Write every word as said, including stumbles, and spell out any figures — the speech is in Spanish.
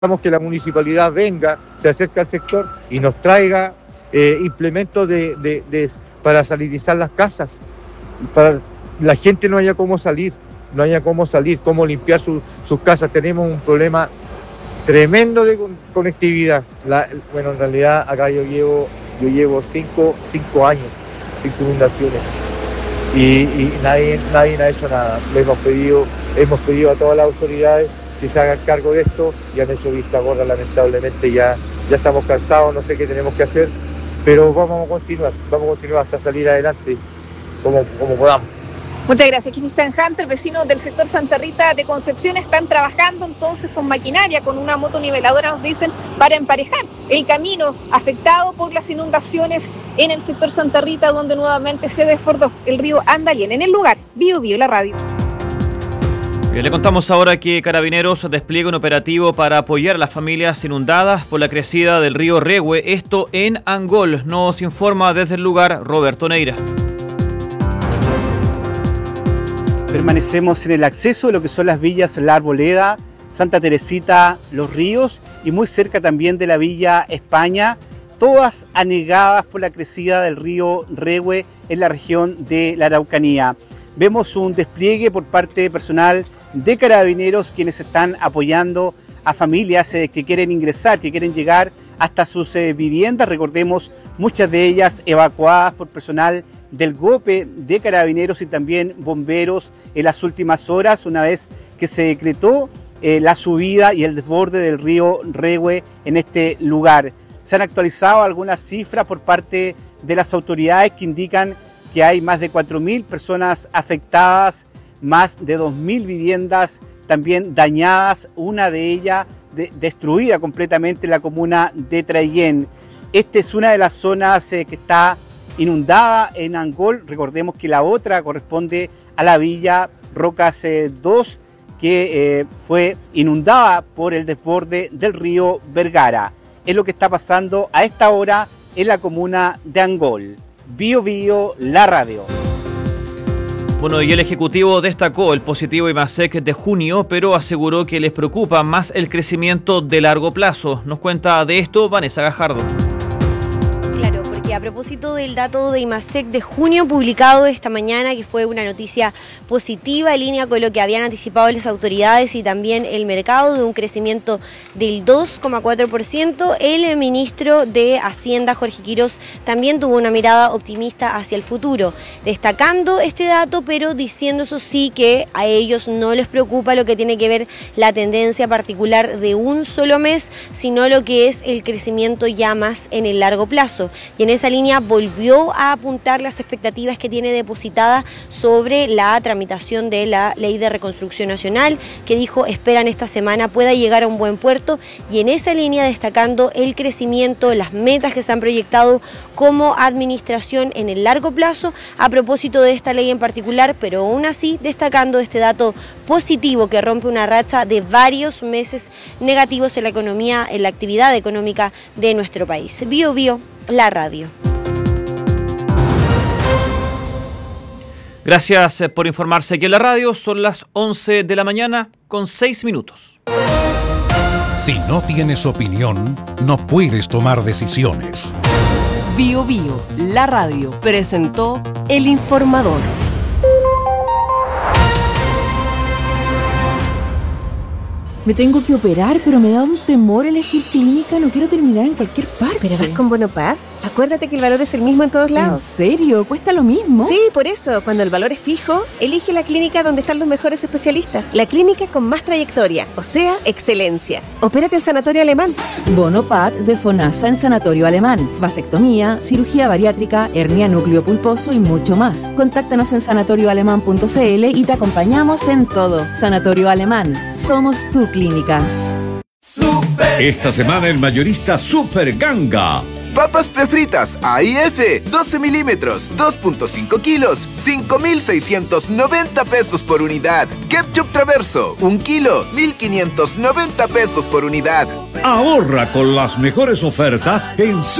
que la municipalidad venga, se acerque al sector y nos traiga eh, implementos de, de, de, para salinizar las casas, para la gente no haya cómo salir, no haya cómo salir, cómo limpiar su, sus casas. Tenemos un problema tremendo de con, conectividad. La, bueno, en realidad acá yo llevo, yo llevo cinco, cinco años, cinco inundaciones. Y, y nadie, nadie ha hecho nada. Le hemos pedido, hemos pedido a todas las autoridades que se hagan cargo de esto y han hecho vista gorda, lamentablemente. Ya, ya estamos cansados, no sé qué tenemos que hacer, pero vamos a continuar, vamos a continuar hasta salir adelante como, como podamos. Muchas gracias, Cristian Hunter. Vecinos del sector Santa Rita de Concepción están trabajando entonces con maquinaria, con una motoniveladora, nos dicen, para emparejar el camino afectado por las inundaciones en el sector Santa Rita, donde nuevamente se desbordó el río Andalién. En el lugar, Bio Bio, la radio. Bien, le contamos ahora que Carabineros despliega un operativo para apoyar a las familias inundadas por la crecida del río Rehue, esto en Angol. Nos informa desde el lugar Roberto Neira. Permanecemos en el acceso de lo que son las villas La Arboleda, Santa Teresita, Los Ríos y muy cerca también de la Villa España, todas anegadas por la crecida del río Rehue en la región de la Araucanía. Vemos un despliegue por parte de personal de Carabineros quienes están apoyando a familias eh, que quieren ingresar, que quieren llegar hasta sus eh, viviendas. Recordemos, muchas de ellas evacuadas por personal del GOPE de Carabineros y también bomberos en las últimas horas, una vez que se decretó eh, la subida y el desborde del río Rehue en este lugar. Se han actualizado algunas cifras por parte de las autoridades que indican que hay más de cuatro mil personas afectadas, más de dos mil viviendas también dañadas, una de ellas de, destruida completamente en la comuna de Traillén. Esta es una de las zonas eh, que está inundada en Angol. Recordemos que la otra corresponde a la villa Rocas eh, dos, que eh, fue inundada por el desborde del río Vergara. Es lo que está pasando a esta hora en la comuna de Angol. Bio Bio, la radio. Bueno, y el Ejecutivo destacó el positivo IMASEC de junio, pero aseguró que les preocupa más el crecimiento de largo plazo. Nos cuenta de esto Vanessa Gajardo. A propósito del dato de IMASEC de junio publicado esta mañana, que fue una noticia positiva en línea con lo que habían anticipado las autoridades y también el mercado, de un crecimiento del dos coma cuatro por ciento, el ministro de Hacienda, Jorge Quirós, también tuvo una mirada optimista hacia el futuro, destacando este dato, pero diciendo eso sí que a ellos no les preocupa lo que tiene que ver la tendencia particular de un solo mes, sino lo que es el crecimiento ya más en el largo plazo. Y en esa línea volvió a apuntar las expectativas que tiene depositada sobre la tramitación de la Ley de Reconstrucción Nacional, que dijo esperan esta semana pueda llegar a un buen puerto, y en esa línea destacando el crecimiento, las metas que se han proyectado como administración en el largo plazo a propósito de esta ley en particular, pero aún así destacando este dato positivo que rompe una racha de varios meses negativos en la economía, en la actividad económica de nuestro país. Bio Bio, la radio. Gracias por informarse aquí en la radio. Son las once de la mañana con seis minutos. Si no tienes opinión, no puedes tomar decisiones. Bio Bio, la radio, presentó El Informador. Me tengo que operar, pero me da un temor elegir clínica. No quiero terminar en cualquier parte. ¿Pero vas con Bonopad? Acuérdate que el valor es el mismo en todos lados. ¿En serio? ¿Cuesta lo mismo? Sí, por eso. Cuando el valor es fijo, elige la clínica donde están los mejores especialistas. La clínica con más trayectoria, o sea, excelencia. Opérate en Sanatorio Alemán. Bonopad de FONASA en Sanatorio Alemán. Vasectomía, cirugía bariátrica, hernia núcleo pulposo y mucho más. Contáctanos en sanatorio alemán punto c l y te acompañamos en todo. Sanatorio Alemán. Somos tu clínica. Esta semana el mayorista Super Ganga. Papas prefritas A I F, doce milímetros, dos punto cinco kilos, cinco mil seiscientos noventa pesos por unidad. Ketchup Traverso, un kilo, mil quinientos noventa pesos por unidad. Ahorra con las mejores ofertas en Super